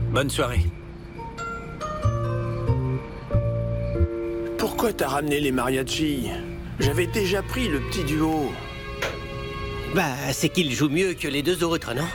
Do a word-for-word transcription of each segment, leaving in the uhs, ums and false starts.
Bonne soirée. Pourquoi t'as ramené les mariachis? J'avais déjà pris le petit duo. Bah, c'est qu'il joue mieux que les deux autres, non?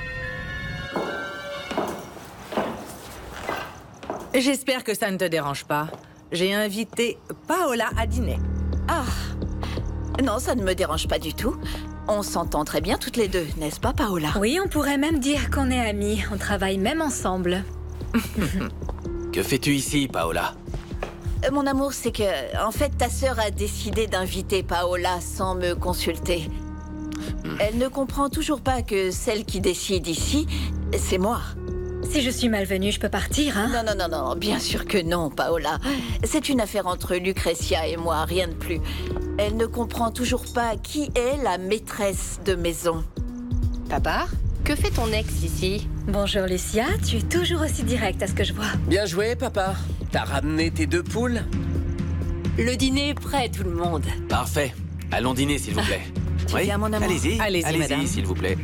J'espère que ça ne te dérange pas. J'ai invité Paola à dîner. Ah, non, ça ne me dérange pas du tout. On s'entend très bien toutes les deux, n'est-ce pas, Paola? Oui, on pourrait même dire qu'on est amis. On travaille même ensemble. Que fais-tu ici, Paola? Euh, Mon amour, c'est que, en fait, ta sœur a décidé d'inviter Paola sans me consulter. Elle ne comprend toujours pas que celle qui décide ici, c'est moi. Si je suis malvenue, je peux partir, hein? Non, non, non, non, bien sûr que non, Paola. C'est une affaire entre Lucrezia et moi, rien de plus. Elle ne comprend toujours pas qui est la maîtresse de maison. Papa, que fait ton ex ici? Bonjour, Lucia. Tu es toujours aussi directe à ce que je vois. Bien joué, papa. T'as ramené tes deux poules? Le dîner est prêt, tout le monde. Parfait. Allons dîner, s'il vous plaît. Tu viens, mon amour? Allez-y, Allez-y, madame. allez-y, s'il vous plaît.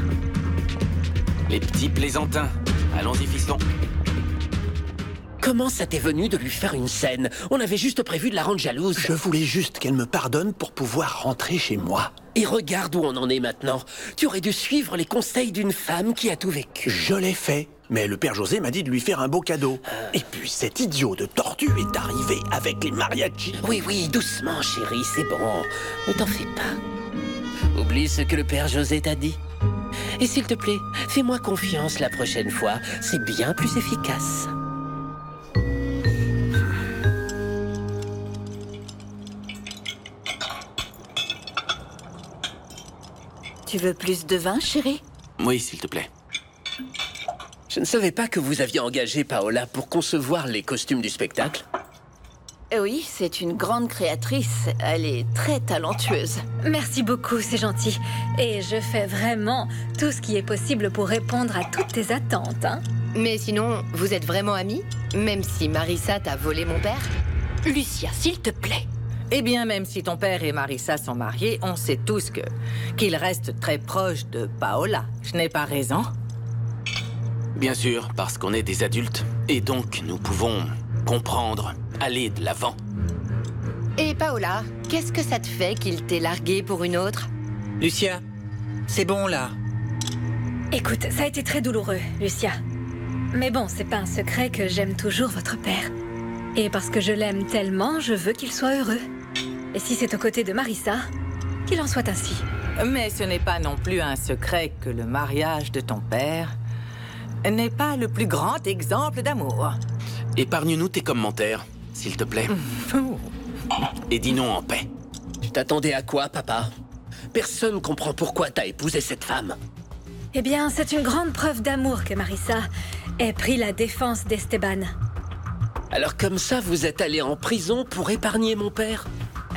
Les petits plaisantins. Allons-y, fiston. Comment ça t'est venu de lui faire une scène? On avait juste prévu de la rendre jalouse. Je voulais juste qu'elle me pardonne pour pouvoir rentrer chez moi. Et regarde où on en est maintenant. Tu aurais dû suivre les conseils d'une femme qui a tout vécu. Je l'ai fait. Mais le père José m'a dit de lui faire un beau cadeau. Et puis cet idiot de tortue est arrivé avec les mariachis. Oui, oui, doucement, chérie, c'est bon. Ne t'en fais pas. Oublie ce que le père José t'a dit. Et s'il te plaît, fais-moi confiance la prochaine fois. C'est bien plus efficace. Tu veux plus de vin, chérie? Oui, s'il te plaît. Je ne savais pas que vous aviez engagé Paola pour concevoir les costumes du spectacle. Euh, Oui, c'est une grande créatrice. Elle est très talentueuse. Merci beaucoup, c'est gentil. Et je fais vraiment tout ce qui est possible pour répondre à toutes tes attentes, hein? Mais sinon, vous êtes vraiment amis? Même si Marissa t'a volé mon père? Lucia, s'il te plaît. Eh bien, même si ton père et Marissa sont mariés, on sait tous que qu'ils restent très proches de Paola. Je n'ai pas raison? Bien sûr, parce qu'on est des adultes. Et donc, nous pouvons comprendre, aller de l'avant. Et Paola, qu'est-ce que ça te fait qu'il t'ait largué pour une autre? Lucia, c'est bon là. Écoute, ça a été très douloureux, Lucia. Mais bon, c'est pas un secret que j'aime toujours votre père. Et parce que je l'aime tellement, je veux qu'il soit heureux. Et si c'est aux côtés de Marissa, qu'il en soit ainsi. Mais ce n'est pas non plus un secret que le mariage de ton père n'est pas le plus grand exemple d'amour. Épargne-nous tes commentaires, s'il te plaît. Et dis-nous en paix. Tu t'attendais à quoi, papa? Personne comprend pourquoi t'as épousé cette femme. Eh bien, c'est une grande preuve d'amour que Marissa ait pris la défense d'Esteban. Alors comme ça, vous êtes allé en prison pour épargner mon père?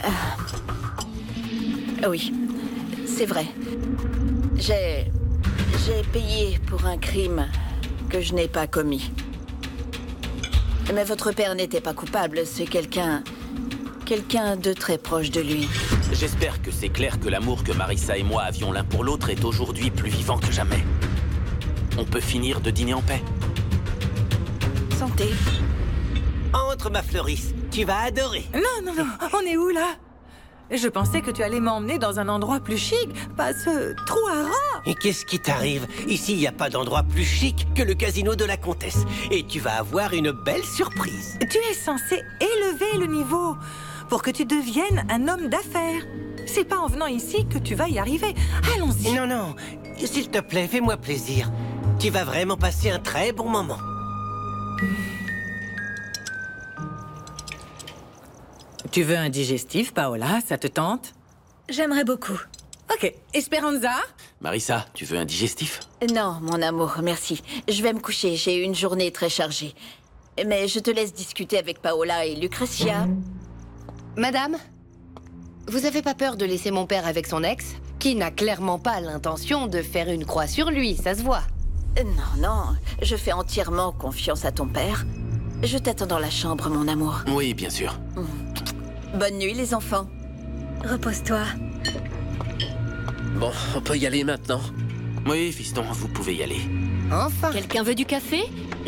Oui, c'est vrai. J'ai... J'ai payé pour un crime que je n'ai pas commis. Mais votre père n'était pas coupable, c'est quelqu'un... quelqu'un de très proche de lui. J'espère que c'est clair que l'amour que Marissa et moi avions l'un pour l'autre est aujourd'hui plus vivant que jamais. On peut finir de dîner en paix. Santé. Entre, ma fleurisse, tu vas adorer. Non, non, non, on est où là? Je pensais que tu allais m'emmener dans un endroit plus chic, pas ce trou à rats. Et qu'est-ce qui t'arrive? Ici, il n'y a pas d'endroit plus chic que le casino de la comtesse. Et tu vas avoir une belle surprise. Tu es censé élever le niveau pour que tu deviennes un homme d'affaires. C'est pas en venant ici que tu vas y arriver. Allons-y. Non, non, s'il te plaît, fais-moi plaisir. Tu vas vraiment passer un très bon moment. Tu veux un digestif, Paola? Ça te tente? J'aimerais beaucoup. Ok. Esperanza? Marissa, tu veux un digestif? Non, mon amour, merci. Je vais me coucher, j'ai eu une journée très chargée. Mais je te laisse discuter avec Paola et Lucrezia. Madame, vous avez pas peur de laisser mon père avec son ex, qui n'a clairement pas l'intention de faire une croix sur lui, ça se voit. Non, non, je fais entièrement confiance à ton père. Je t'attends dans la chambre, mon amour. Oui, bien sûr. Bonne nuit, les enfants. Repose-toi. Bon, on peut y aller maintenant. Oui, fiston, vous pouvez y aller. Enfin. Quelqu'un veut du café?